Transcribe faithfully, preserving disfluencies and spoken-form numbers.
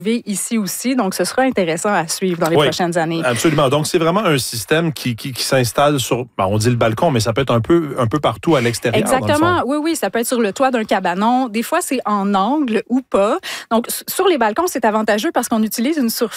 ici aussi. Donc, ce sera intéressant à suivre dans les oui, prochaines années. Absolument. Donc, c'est vraiment un système qui, qui, qui s'installe sur, ben, on dit le balcon, mais ça peut être un peu, un peu partout à l'extérieur. Exactement. Oui, oui. Ça peut être sur le toit d'un cabanon. Des fois, c'est en angle ou pas. Donc, sur les balcons, c'est avantageux parce qu'on utilise une surface